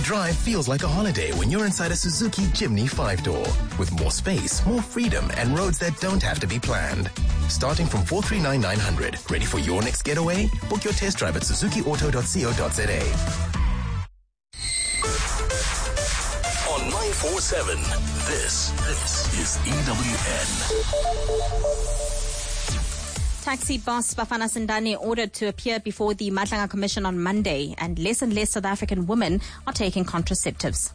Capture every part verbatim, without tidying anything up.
drive feels like a holiday when you're inside a Suzuki Jimny five-door. With more space, more freedom, and roads that don't have to be planned. Starting from four three nine nine hundred. Ready for your next getaway? Book your test drive at suzuki auto dot co dot za. On nine four seven, this, this is E W N. Taxi boss Bafana Sindane ordered to appear before the Madlanga Commission on Monday, and less and less South African women are taking contraceptives.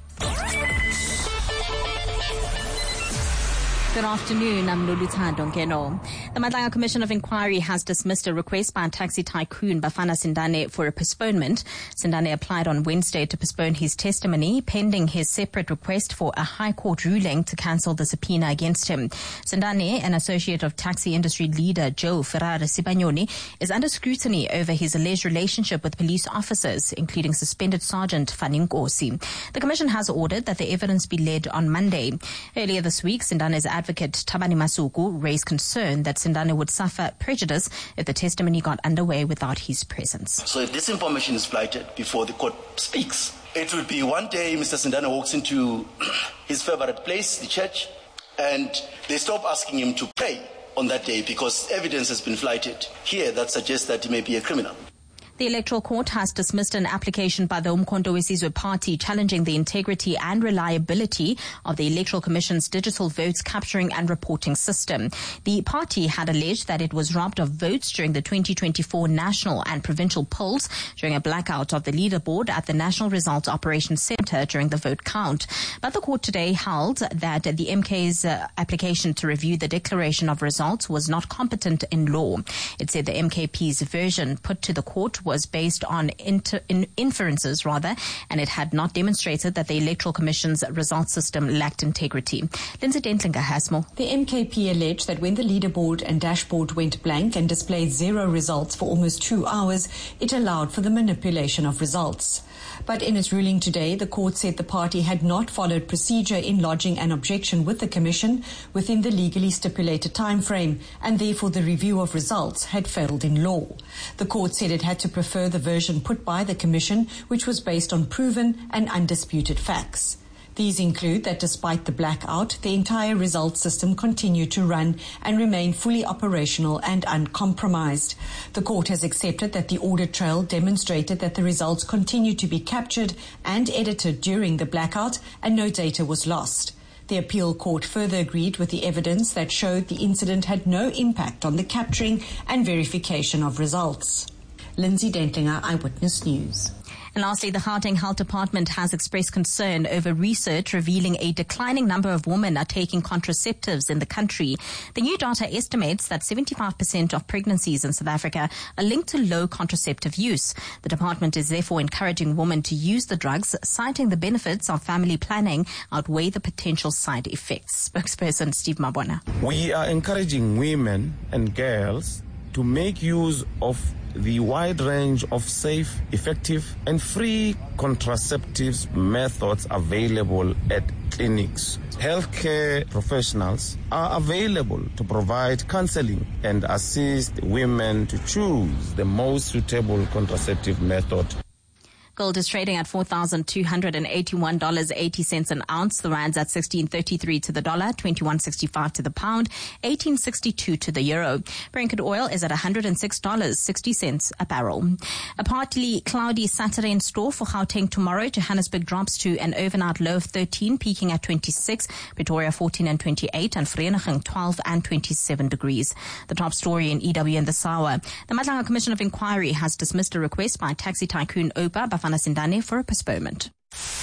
Good afternoon, I'm Luluthando Nkeno. The Madlanga Commission of Inquiry has dismissed a request by taxi tycoon Bafana Sindane for a postponement. Sindane applied on Wednesday to postpone his testimony, pending his separate request for a High Court ruling to cancel the subpoena against him. Sindane, an associate of taxi industry leader Joe Ferrara Sibanyoni, is under scrutiny over his alleged relationship with police officers, including suspended Sergeant Fanny Nkosi. The Commission has ordered that the evidence be led on Monday. Earlier this week, Sindane's advocate Thabani Masuku raised concern that Sindane would suffer prejudice if the testimony got underway without his presence. So if this information is flighted before the court speaks, it will be one day Mister Sindane walks into his favorite place, the church, and they stop asking him to pray on that day because evidence has been flighted here that suggests that he may be a criminal. The Electoral Court has dismissed an application by the Umkhonto weSizwe Party challenging the integrity and reliability of the Electoral Commission's digital votes capturing and reporting system. The party had alleged that it was robbed of votes during the twenty twenty-four national and provincial polls during a blackout of the leaderboard at the National Results Operations Centre during the vote count. But the court today held that the M K's uh, application to review the declaration of results was not competent in law. It said the M K P's version put to the court was was based on inter, in inferences rather, and it had not demonstrated that the Electoral Commission's results system lacked integrity. Lindsay Dentlinger has more. The M K P alleged that when the leaderboard and dashboard went blank and displayed zero results for almost two hours, it allowed for the manipulation of results. But in its ruling today, the court said the party had not followed procedure in lodging an objection with the Commission within the legally stipulated time frame, and therefore the review of results had failed in law. The court said it had to prefer the version put by the Commission, which was based on proven and undisputed facts. These include that despite the blackout, the entire results system continued to run and remain fully operational and uncompromised. The court has accepted that the audit trail demonstrated that the results continued to be captured and edited during the blackout and no data was lost. The appeal court further agreed with the evidence that showed the incident had no impact on the capturing and verification of results. Lindsay Dentlinger, Eyewitness News. And lastly, the Gauteng Health Department has expressed concern over research revealing a declining number of women are taking contraceptives in the country. The new data estimates that seventy-five percent of pregnancies in South Africa are linked to low contraceptive use. The department is therefore encouraging women to use the drugs, citing the benefits of family planning outweigh the potential side effects. Spokesperson Steve Mabona. We are encouraging women and girls to make use of the wide range of safe, effective, and free contraceptives methods available at clinics. Healthcare professionals are available to provide counseling and assist women to choose the most suitable contraceptive method. Gold is trading at four thousand two hundred eighty-one dollars and eighty cents an ounce. The rand's at sixteen thirty-three to the dollar, twenty-one sixty-five to the pound, eighteen sixty-two to the euro. Brent oil is at one hundred six dollars and sixty cents a barrel. A partly cloudy Saturday in store for Gauteng tomorrow. Johannesburg drops to an overnight low of thirteen, peaking at twenty-six. Pretoria fourteen and twenty-eight, and Vereeniging twelve and twenty-seven degrees. The top story in E W in this hour. The Madlanga Commission of Inquiry has dismissed a request by taxi tycoon Opa Bafana Sindane for a postponement.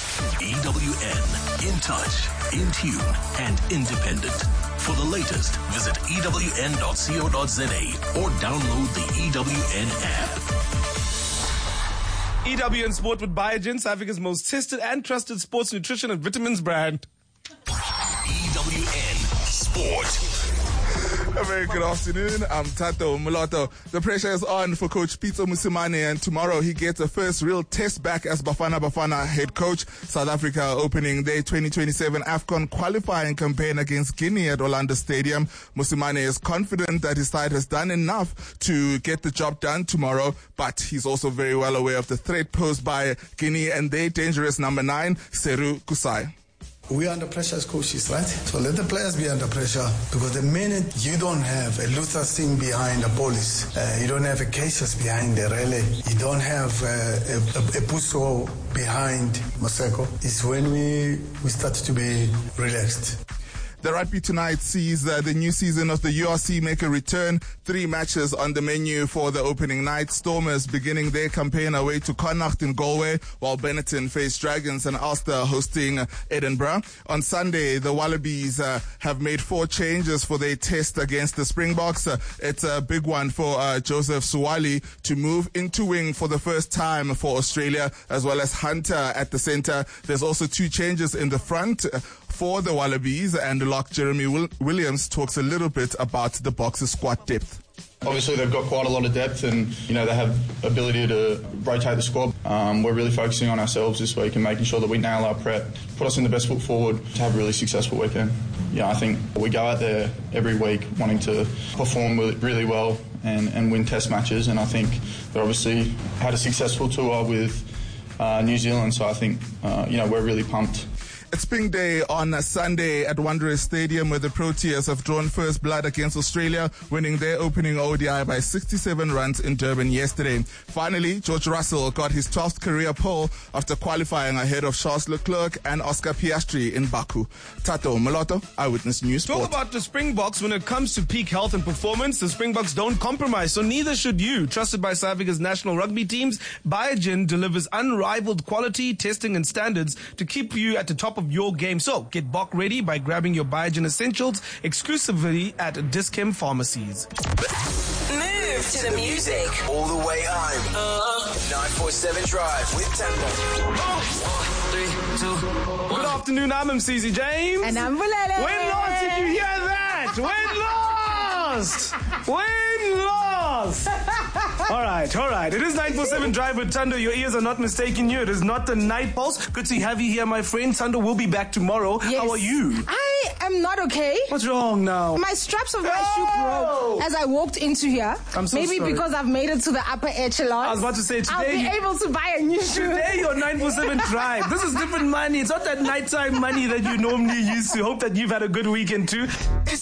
E W N, in touch, in tune, and independent. For the latest, visit E W N dot co dot za or download the E W N app. E W N Sport with Biogen, South Africa's most tested and trusted sports nutrition and vitamins brand. E W N Sport. A very good afternoon. I'm Tato Moloto. The pressure is on for Coach Pitso Mosimane, and tomorrow he gets a first real test back as Bafana Bafana head coach. South Africa opening their twenty twenty-seven AFCON qualifying campaign against Guinea at Orlando Stadium. Mosimane is confident that his side has done enough to get the job done tomorrow, but he's also very well aware of the threat posed by Guinea and their dangerous number nine, Seru Kusai. We are under pressure as coaches, right? So let the players be under pressure, because the minute you don't have a Luther Singh behind the police, uh, you don't have a Cassius behind the relay, you don't have uh, a, a, a Puso behind Maseko, it's when we, we start to be relaxed. The rugby tonight sees uh, the new season of the U R C make a return. Three matches on the menu for the opening night. Stormers beginning their campaign away to Connacht in Galway, while Benetton face Dragons and Ulster hosting Edinburgh. On Sunday, the Wallabies uh, have made four changes for their test against the Springboks. Uh, it's a big one for uh, Joseph Suwali to move into wing for the first time for Australia, as well as Hunter at the centre. There's also two changes in the front uh, for the Wallabies, and lock Jeremy Will- Williams talks a little bit about the Boxers' squad depth. Obviously, they've got quite a lot of depth, and you know they have ability to rotate the squad. Um, we're really focusing on ourselves this week and making sure that we nail our prep, put us in the best foot forward to have a really successful weekend. Yeah, I think we go out there every week wanting to perform really well and, and win test matches, and I think they obviously had a successful tour with uh, New Zealand, so I think uh, you know we're really pumped. It's Pink Day on Sunday at Wanderers Stadium, where the Proteas have drawn first blood against Australia, winning their opening O D I by sixty-seven runs in Durban yesterday. Finally, George Russell got his twelfth career pole after qualifying ahead of Charles Leclerc and Oscar Piastri in Baku. Tato Moloto, Eyewitness News Sport. Talk about the Springboks. When it comes to peak health and performance, the Springboks don't compromise, so neither should you. Trusted by South Africa's national rugby teams, Biogen delivers unrivaled quality, testing and standards to keep you at the top of your game. So get Bok ready by grabbing your Biogen Essentials exclusively at Dis-Chem pharmacies. Move to the music. All the way home. Uh, nine four seven Drive with Temple. Three, two, Good afternoon, I'm M C Z James. And I'm Bulele. When lost, did you hear that? When lost? When lost? All right, all right. It is nine four seven Drive with Tando. Your ears are not mistaking you. It is not the night pulse. Good to have you here, my friend. Tando will be back tomorrow. Yes. How are you? I am not okay. What's wrong now? My straps of my oh! shoe broke as I walked into here. I'm so Maybe sorry. because I've made it to the upper echelon. I was about to say, today... I'll be you, able to buy a new shoe. Today you're nine four seven Drive. This is different money. It's not that nighttime money that you normally used to. Hope that you've had a good weekend too.